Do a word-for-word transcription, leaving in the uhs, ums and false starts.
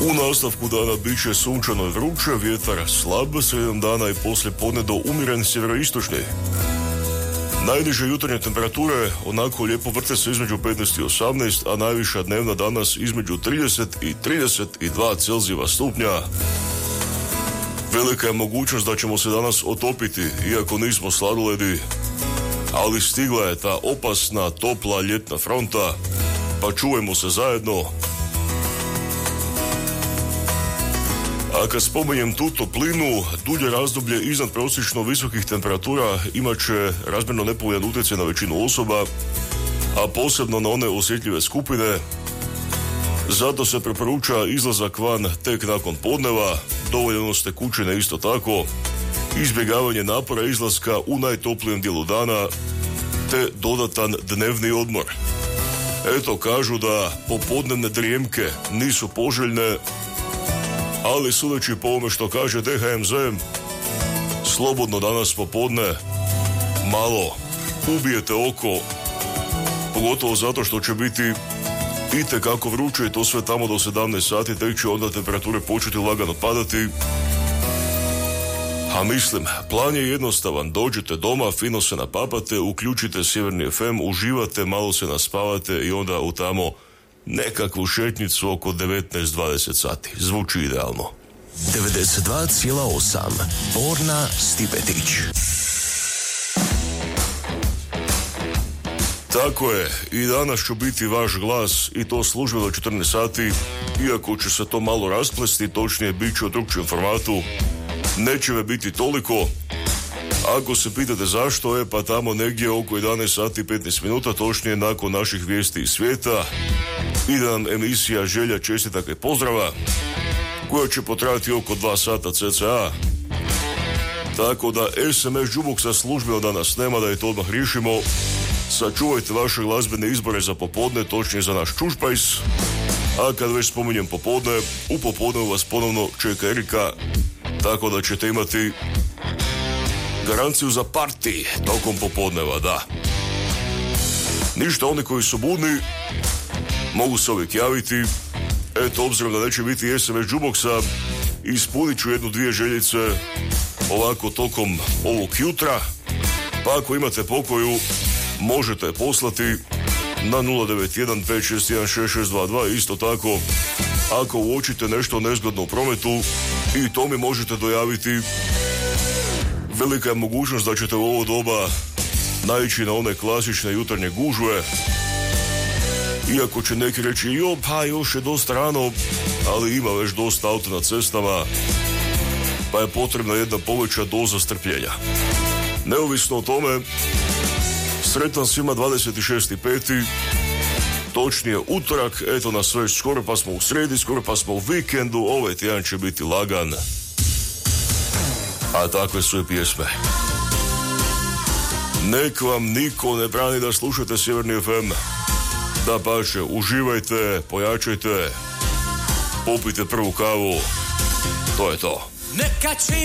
U nastavku dana bit će sunčano i vruće, vjetar slab, sredom dana i poslije podne do umjeren sjeveroistočni. Najniže jutarnje temperature onako lijepo vrte se između petnaest i osamnaest, a najviša dnevna danas između trideset i trideset dva Celzijeva stupnja. Velika je mogućnost da ćemo se danas otopiti, iako nismo sladoledi, ali stigla je ta opasna, topla ljetna fronta, pa čuvajmo se zajedno. A kad spominjem tu toplinu, dulje razdoblje iznad prosječno visokih temperatura imat će razmjerno nepovoljan utjecaj na većinu osoba, a posebno na one osjetljive skupine. Zato se preporuča izlazak van tek nakon podneva, dovoljnost tekućine isto tako, izbjegavanje napora izlaska u najtoplijem dijelu dana, te dodatan dnevni odmor. Eto, kažu da popodnevne drijemke nisu poželjne, ali sudeći po ovome što kaže D H M Z, slobodno danas popodne malo ubijete oko, pogotovo zato što će biti itekako vruće i to sve tamo do sedamnaest sati, tek će onda temperature početi lagano padati. A mislim, plan je jednostavan, dođete doma, fino se napapate, uključite Sjeverni F M, uživate, malo se naspavate i onda u tamo nekakvu šetnicu oko devetnaest dvadeset sati. Zvuči idealno. devedeset dva zarez osam Borna Stipetić. Tako je, i danas ću biti vaš glas i to službeno do četrnaest sati, iako će se to malo rasplesti, točnije bit će u drugčijem formatu. Neće me biti toliko. Ako se pitate zašto je, pa tamo negdje oko jedanaest sati i petnaest minuta, točnije nakon naših vijesti iz svijeta, ide nam emisija Želja, čestitaka i pozdrava, koja će potrajati oko dva sata cca. Tako da S M S džuboksa službeno danas nema, da je to odmah riješimo. Sačuvajte vaše glazbene izbore za popodne, točnije za naš čušpajs. A kad već spominjem popodne, u popodne vas ponovno čeka Erika, tako da ćete imati garanciju za party tokom popodneva, da. Ništa, oni koji su budni mogu se uvijek javiti. Eto, obzirom da neće biti S M S džuboksa, ispunit ću jednu, dvije željice ovako tokom ovog jutra, pa ako imate pokoju možete poslati na nula devet jedan pet šest jedan šest šest dva dva. Isto tako, ako uočite nešto nezgodno u prometu, i to mi možete dojaviti. Velika je mogućnost da ćete u ovo doba naići na one klasične jutarnje gužve, iako će neki reći, jo, pa još je dosta rano, ali ima već dosta auta na cestama, pa je potrebna jedna poveća doza strpljenja. Neovisno o tome, sretan svima dvadeset šesti peti točnije utorak, eto nas već skoro pa smo u sredi, skoro pa smo u vikendu, ovaj tjedan će biti lagan, a takve su i pjesme. Nek vam niko ne brani da slušate Sjeverni F M, da pače, uživajte, pojačajte, popijte prvu kavu, to je to. Neka